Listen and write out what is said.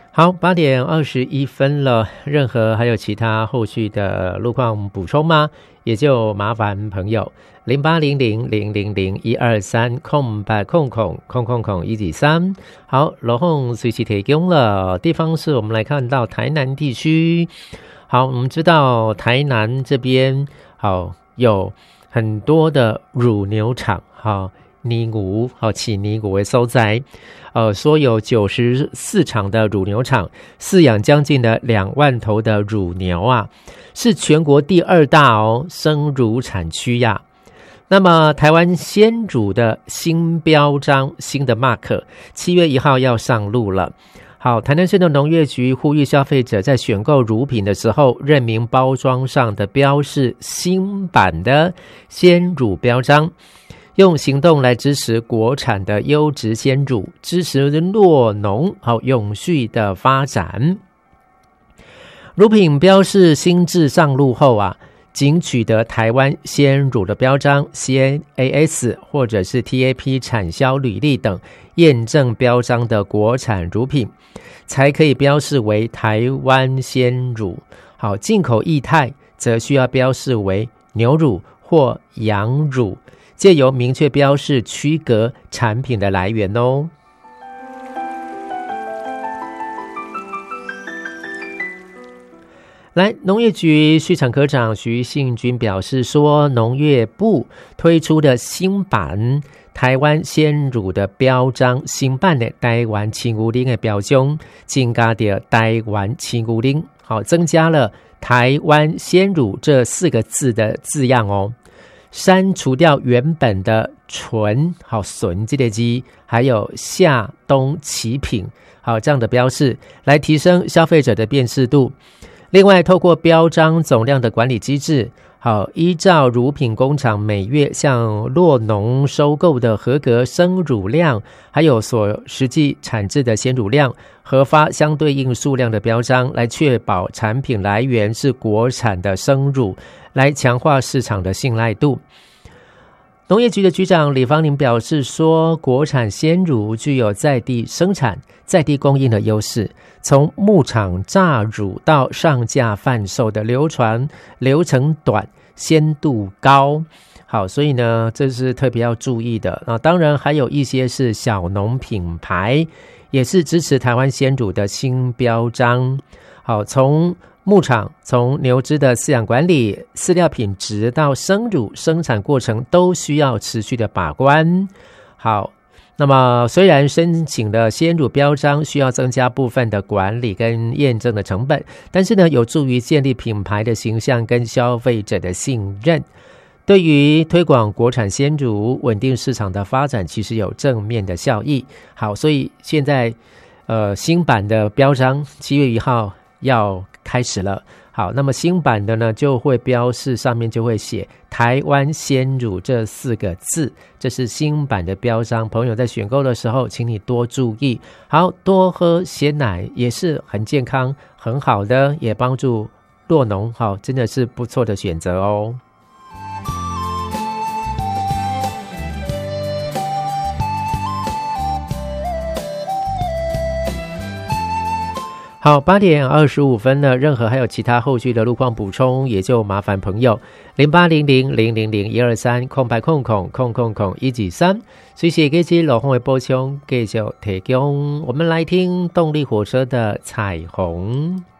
好，8:21了，任何还有其他后续的路况补充吗？也就麻烦朋友0800000123空白空123。好，罗红随时提供了地方是我们来看到台南地区。好，我们知道台南这边好有很多的乳牛场，好尼古好起尼古为所在，说有94场的乳牛场饲养将近的2万头的乳牛啊，是全国第2大生乳产区呀。那么台湾鲜乳的新标章新的 mark 7月1号要上路了。好，台南市的农业局呼吁消费者在选购乳品的时候，认明包装上的标示新版的鲜乳标章，用行动来支持国产的优质鲜乳，支持酪农好永续的发展。乳品标示新制上路后啊，仅取得台湾鲜乳的标章 CNAS 或者是 TAP 产销履历等验证标章的国产乳品，才可以标示为台湾鲜乳。好，进口液态则需要标示为牛乳或羊乳，藉由明确标示区隔产品的来源哦。来，农业局畜产科长徐信军表示说，农业部推出的新版台湾鲜乳的标章，新版的台湾青牛奶的标章，增加的台湾青牛奶，好，增加了台湾鲜乳这4个字的字样哦，删除掉原本的纯好纯这个字，还有夏冬齐品好这样的标示，来提升消费者的辨识度。另外，透过标章总量的管理机制，好，依照乳品工厂每月向酪农收购的合格生乳量，还有所实际产制的鲜乳量，核发相对应数量的标章，来确保产品来源是国产的生乳，来强化市场的信赖度。农业局的局长李芳玲表示说，国产鲜乳具有在地生产、在地供应的优势，从牧场榨乳到上架贩售的流程短，鲜度高。好，所以呢，这是特别要注意的啊。当然，还有一些是小农品牌，也是支持台湾鲜乳的新标章。好，从牧场从牛只的饲养管理、饲料品质到生乳生产过程都需要持续的把关。好，那么虽然申请的鲜乳标章需要增加部分的管理跟验证的成本，但是呢，有助于建立品牌的形象跟消费者的信任，对于推广国产鲜乳、稳定市场的发展其实有正面的效益。好，所以现在新版的标章7月1号要开始了。好，那么新版的呢，就会标示上面就会写台湾鲜乳这4个字，这是新版的标章。朋友在选购的时候请你多注意。好，多喝鲜奶也是很健康很好的，也帮助酪农，好，真的是不错的选择哦。好，8:25呢，任何还有其他后续的路况补充，也就麻烦朋友0800000123空白空123，随时给其路况的补充继续提供。我们来听动力火车的彩虹。